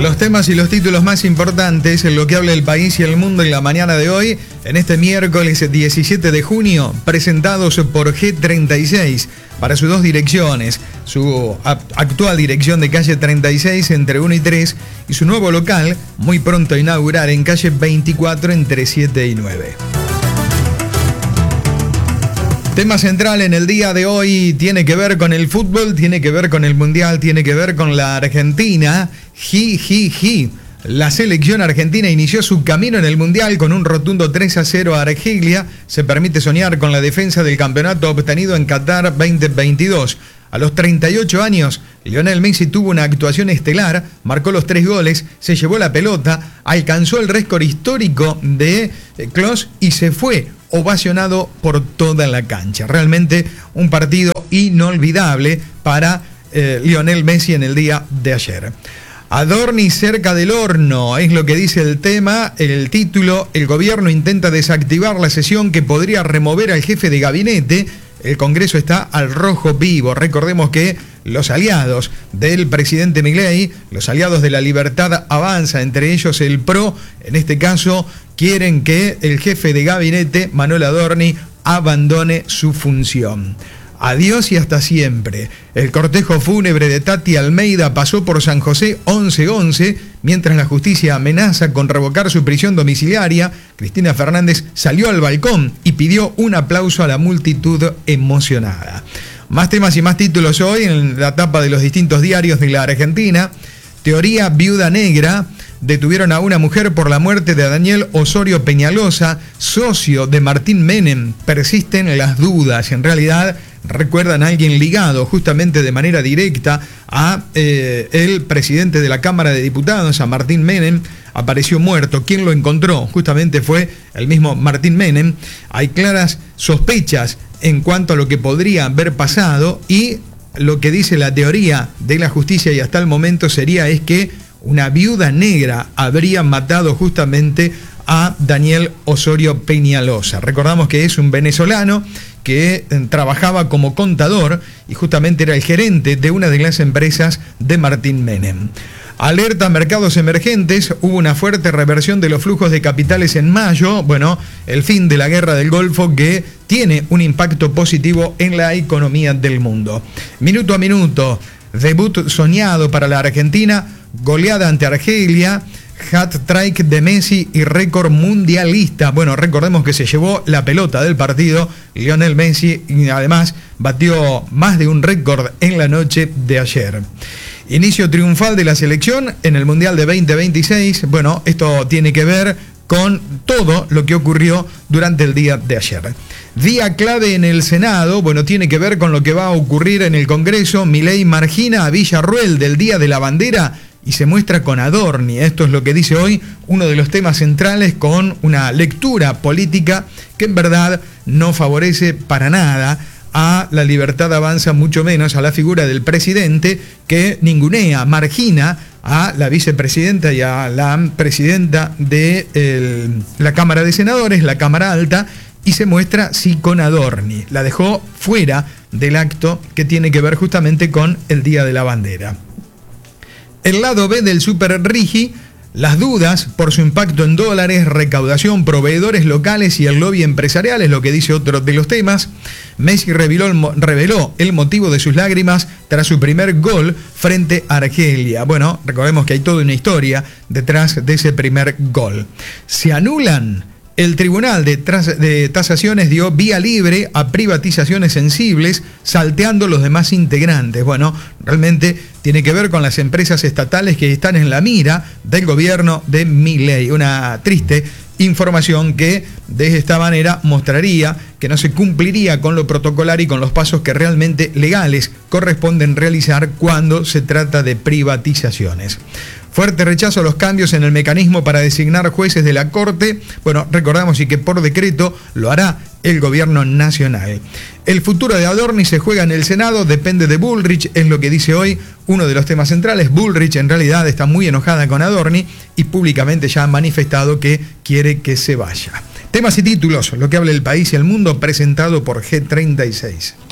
Los temas y los títulos más importantes en lo que habla el país y el mundo en la mañana de hoy, en este miércoles 17 de junio, presentados por G36 para sus dos direcciones, su actual dirección de calle 36 entre 1 y 3 y su nuevo local, muy pronto a inaugurar en calle 24 entre 7 y 9. Tema central en el día de hoy tiene que ver con el fútbol, tiene que ver con el mundial, tiene que ver con la Argentina. La selección argentina inició su camino en el mundial con un rotundo 3-0 a Argelia. Se permite soñar con la defensa del campeonato obtenido en Qatar 2022. A los 38 años, Lionel Messi tuvo una actuación estelar, marcó los 3 goles, se llevó la pelota, alcanzó el récord histórico de Klose y se fue ovacionado por toda la cancha. Realmente un partido inolvidable para Lionel Messi en el día de ayer. Adorni cerca del horno, es lo que dice el tema, el título. El gobierno intenta desactivar la sesión que podría remover al jefe de gabinete. El Congreso está al rojo vivo. Recordemos que los aliados del presidente Milei, los aliados de la Libertad Avanza, entre ellos el PRO, en este caso, quieren que el jefe de gabinete, Manuel Adorni, abandone su función. Adiós y hasta siempre. El cortejo fúnebre de Tati Almeida pasó por San José 11-11, mientras la justicia amenaza con revocar su prisión domiciliaria. Cristina Fernández salió al balcón y pidió un aplauso a la multitud emocionada. Más temas y más títulos hoy en la tapa de los distintos diarios de la Argentina. Teoría viuda negra. Detuvieron a una mujer por la muerte de Daniel Osorio Peñalosa, socio de Martín Menem. Persisten las dudas. En realidad, recuerdan a alguien ligado justamente de manera directa a el presidente de la Cámara de Diputados, a Martín Menem. Apareció muerto. ¿Quién lo encontró? Justamente fue el mismo Martín Menem. Hay claras sospechas en cuanto a lo que podría haber pasado, y lo que dice la teoría de la justicia y hasta el momento es que una viuda negra habría matado justamente a Daniel Osorio Peñalosa. Recordamos que es un venezolano que trabajaba como contador y justamente era el gerente de una de las empresas de Martín Menem. Alerta mercados emergentes, hubo una fuerte reversión de los flujos de capitales en mayo. Bueno, el fin de la guerra del Golfo que tiene un impacto positivo en la economía del mundo. Minuto a minuto, debut soñado para la Argentina, goleada ante Argelia, hat-trick de Messi y récord mundialista. Bueno, recordemos que se llevó la pelota del partido Lionel Messi y además batió más de un récord en la noche de ayer. Inicio triunfal de la selección en el Mundial de 2026. Bueno, esto tiene que ver con todo lo que ocurrió durante el día de ayer. Día clave en el Senado, bueno, tiene que ver con lo que va a ocurrir en el Congreso. Milei margina a Villarruel del Día de la Bandera y se muestra con Adorni. Esto es lo que dice hoy uno de los temas centrales, con una lectura política que en verdad no favorece para nada a la Libertad Avanza, mucho menos a la figura del presidente, que ningunea, margina a la vicepresidenta y a la presidenta de la Cámara de Senadores, la Cámara Alta, y se muestra sí con Adorni. La dejó fuera del acto que tiene que ver justamente con el Día de la Bandera. El lado B del Super Rigi, las dudas por su impacto en dólares, recaudación, proveedores locales y el lobby empresarial, es lo que dice otro de los temas. Messi reveló el motivo de sus lágrimas tras su primer gol frente a Argelia. Bueno, recordemos que hay toda una historia detrás de ese primer gol. Se anulan. El Tribunal de Tasaciones dio vía libre a privatizaciones sensibles, salteando los demás integrantes. Bueno, realmente tiene que ver con las empresas estatales que están en la mira del gobierno de Milei. Una triste información que de esta manera mostraría que no se cumpliría con lo protocolar y con los pasos que realmente legales corresponden realizar cuando se trata de privatizaciones. Fuerte rechazo a los cambios en el mecanismo para designar jueces de la Corte. Bueno, recordamos y que por decreto lo hará el gobierno nacional. El futuro de Adorni se juega en el Senado, depende de Bullrich, es lo que dice hoy uno de los temas centrales. Bullrich en realidad está muy enojada con Adorni y públicamente ya ha manifestado que quiere que se vaya. Temas y títulos, lo que habla el país y el mundo, presentado por G36.